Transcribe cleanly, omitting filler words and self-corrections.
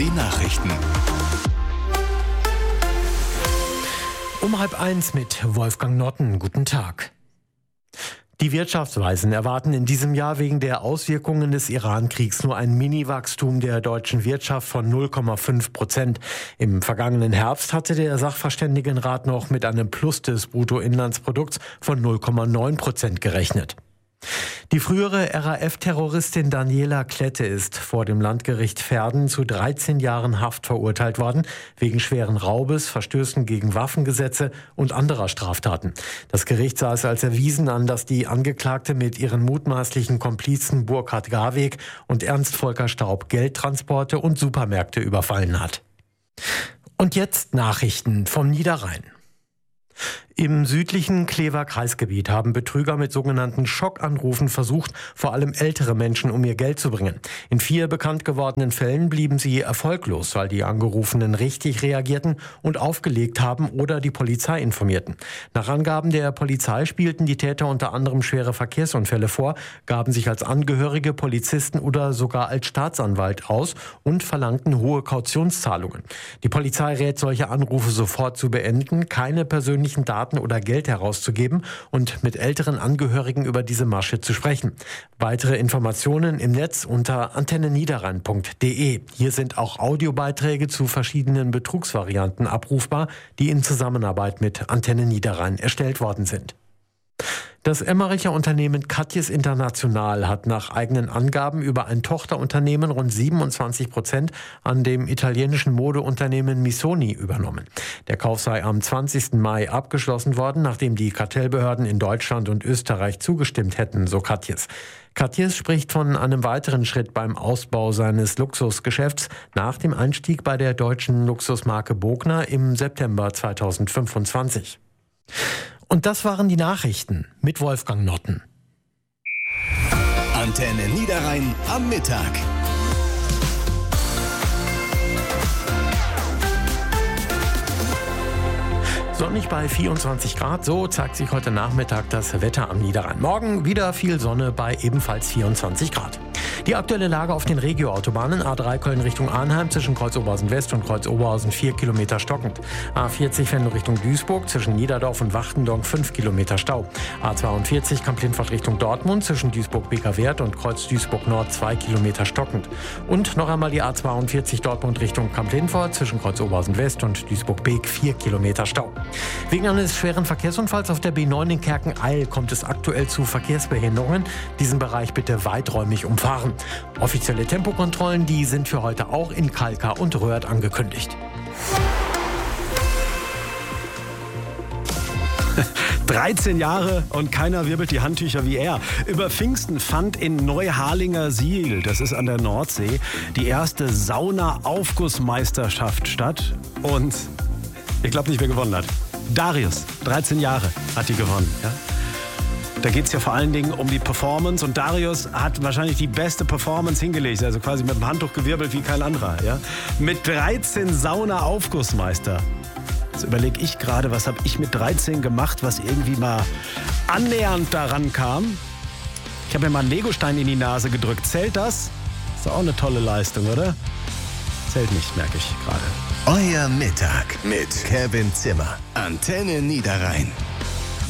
Die Nachrichten. Um 12:30 mit Wolfgang Notten. Guten Tag. Die Wirtschaftsweisen erwarten in diesem Jahr wegen der Auswirkungen des Iran-Kriegs nur ein Mini-Wachstum der deutschen Wirtschaft von 0,5%. Im vergangenen Herbst hatte der Sachverständigenrat noch mit einem Plus des Bruttoinlandsprodukts von 0,9% gerechnet. Die frühere RAF-Terroristin Daniela Klette ist vor dem Landgericht Verden zu 13 Jahren Haft verurteilt worden, wegen schweren Raubes, Verstößen gegen Waffengesetze und anderer Straftaten. Das Gericht sah es als erwiesen an, dass die Angeklagte mit ihren mutmaßlichen Komplizen Burkhard Garweg und Ernst Volker Staub Geldtransporte und Supermärkte überfallen hat. Und jetzt Nachrichten vom Niederrhein. Im südlichen Clever Kreisgebiet haben Betrüger mit sogenannten Schockanrufen versucht, vor allem ältere Menschen um ihr Geld zu bringen. In 4 bekannt gewordenen Fällen blieben sie erfolglos, weil die Angerufenen richtig reagierten und aufgelegt haben oder die Polizei informierten. Nach Angaben der Polizei spielten die Täter unter anderem schwere Verkehrsunfälle vor, gaben sich als Angehörige, Polizisten oder sogar als Staatsanwalt aus und verlangten hohe Kautionszahlungen. Die Polizei rät, solche Anrufe sofort zu beenden, keine persönlichen Daten oder Geld herauszugeben und mit älteren Angehörigen über diese Masche zu sprechen. Weitere Informationen im Netz unter antenneniederrhein.de. Hier sind auch Audiobeiträge zu verschiedenen Betrugsvarianten abrufbar, die in Zusammenarbeit mit Antenne Niederrhein erstellt worden sind. Das Emmericher Unternehmen Katjes International hat nach eigenen Angaben über ein Tochterunternehmen rund 27% an dem italienischen Modeunternehmen Missoni übernommen. Der Kauf sei am 20. Mai abgeschlossen worden, nachdem die Kartellbehörden in Deutschland und Österreich zugestimmt hätten, so Katjes. Katjes spricht von einem weiteren Schritt beim Ausbau seines Luxusgeschäfts nach dem Einstieg bei der deutschen Luxusmarke Bogner im September 2025. Und das waren die Nachrichten mit Wolfgang Notten. Antenne Niederrhein am Mittag. Sonnig bei 24 Grad, so zeigt sich heute Nachmittag das Wetter am Niederrhein. Morgen wieder viel Sonne bei ebenfalls 24 Grad. Die aktuelle Lage auf den Regioautobahnen: A3 Köln Richtung Arnheim zwischen Kreuz Oberhausen West und Kreuz Oberhausen 4 Kilometer stockend. A40 Venlo Richtung Duisburg zwischen Niederdorf und Wachtendorf 5 Kilometer Stau. A42 Kamp-Lindfort Richtung Dortmund zwischen Duisburg-Beker-Wert und Kreuz Duisburg Nord 2 Kilometer stockend. Und noch einmal die A42 Dortmund Richtung Kamp-Lindfort zwischen Kreuz Oberhausen West und Duisburg-Beek 4 Kilometer Stau. Wegen eines schweren Verkehrsunfalls auf der B9 in Kerken-Eil kommt es aktuell zu Verkehrsbehinderungen. Diesen Bereich bitte weiträumig umfahren. Offizielle Tempokontrollen, die sind für heute auch in Kalkar und Röhrt angekündigt. 13 Jahre und keiner wirbelt die Handtücher wie er. Über Pfingsten fand in Neuharlinger Siel, das ist an der Nordsee, die erste Sauna-Aufgussmeisterschaft statt. Und ich glaube nicht, wer gewonnen hat. Darius, 13 Jahre hat die gewonnen. Ja? Da geht es ja vor allen Dingen um die Performance und Darius hat wahrscheinlich die beste Performance hingelegt, also quasi mit dem Handtuch gewirbelt wie kein anderer. Ja? Mit 13 Sauna-Aufgussmeister. Jetzt überlege ich gerade, was habe ich mit 13 gemacht, was irgendwie mal annähernd daran kam. Ich habe mir mal einen Legostein in die Nase gedrückt. Zählt das? Ist doch auch eine tolle Leistung, oder? Zählt nicht, merke ich gerade. Euer Mittag mit Kevin Zimmer. Antenne Niederrhein.